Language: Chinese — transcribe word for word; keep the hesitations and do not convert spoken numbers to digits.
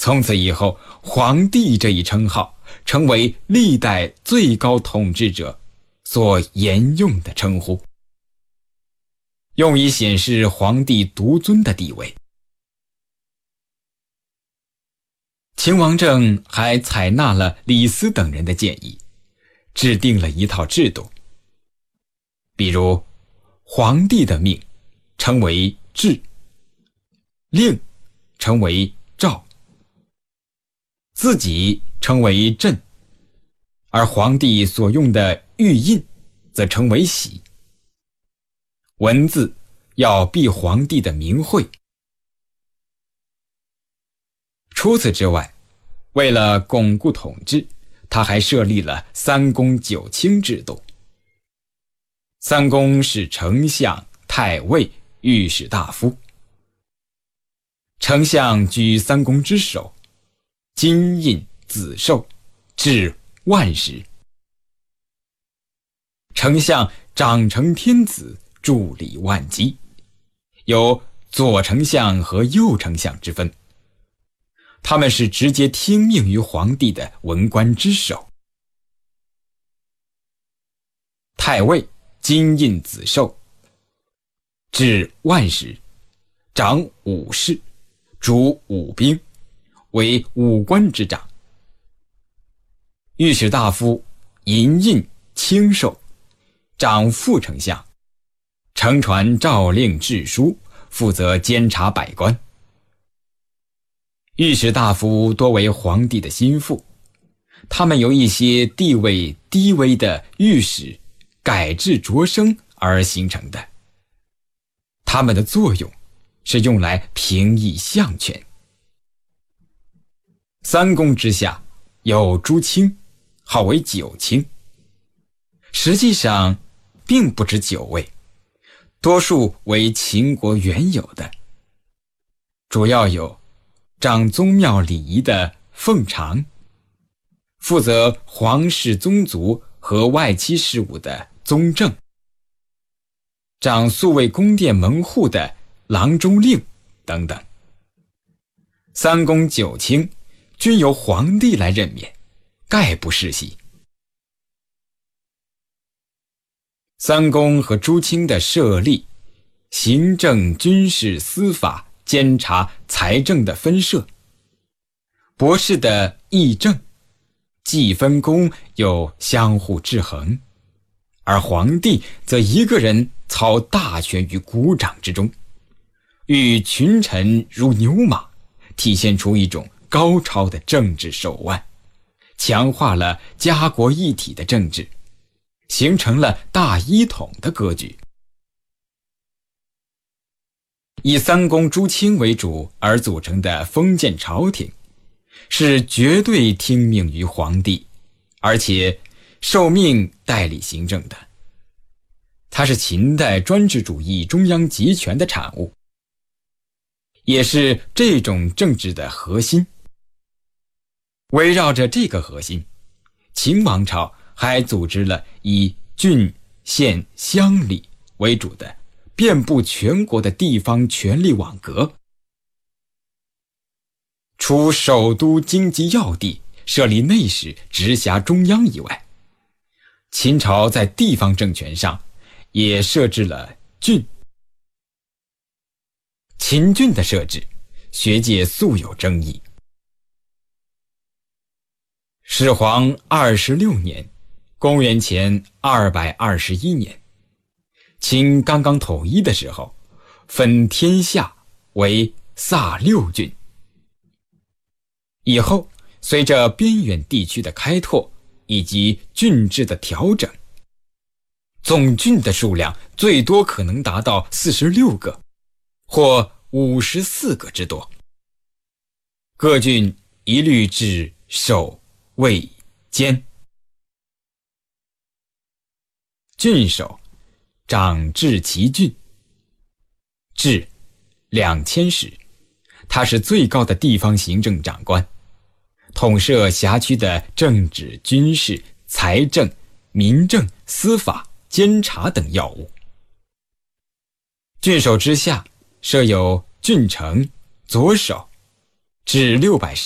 从此以后，皇帝这一称号成为历代最高统治者所沿用的称呼，用以显示皇帝独尊的地位。秦王政还采纳了李斯等人的建议，制定了一套制度。比如，皇帝的命称为制，令称为诏，自己称为朕，而皇帝所用的玉印则称为玺。文字要避皇帝的名讳。除此之外，为了巩固统治，他还设立了三公九卿制度。三公是丞相、太尉、御史大夫。丞相居三公之首，金印紫绶，至万石。丞相长承天子，助理万机，有左丞相和右丞相之分。他们是直接听命于皇帝的文官之首。太尉金印紫绶，至万石，掌武士，主武兵，为武官之长。御史大夫银印青绶，掌副丞相，承传诏令制书，负责监察百官。御史大夫多为皇帝的心腹，他们由一些地位低微的御史改制擢升而形成的。他们的作用是用来平抑相权。三公之下有诸卿，号为九卿，实际上并不止九位，多数为秦国原有的，主要有掌宗庙礼仪的奉常，负责皇室宗族和外戚事务的宗正，掌宿卫宫殿门户的郎中令等等。三公九卿均由皇帝来任免，概不世袭。三公和诸卿的设立、行政、军事、司法、监察、财政的分设，博士的议政、计分工又相互制衡，而皇帝则一个人操大权于股掌之中，与群臣如牛马，体现出一种高超的政治手腕，强化了家国一体的政治，形成了大一统的格局。以三公诸卿为主而组成的封建朝廷，是绝对听命于皇帝，而且受命代理行政的。它是秦代专制主义中央集权的产物，也是这种政治的核心。围绕着这个核心，秦王朝还组织了以郡、县、乡里为主的遍布全国的地方权力网格。除首都经济要地设立内史直辖中央以外，秦朝在地方政权上也设置了郡。秦郡的设置，学界素有争议。始皇二十六年，公元前二百二十一年，秦刚刚统一的时候，分天下为萨六郡。以后随着边远地区的开拓以及郡制的调整，总郡的数量最多可能达到四十六个，或五十四个之多。各郡一律置守、卫、监。郡守掌治其郡，治两千石，他是最高的地方行政长官，统摄辖区的政治、军事、财政、民政、司法、监察等要务。郡守之下设有郡丞、左守，至六百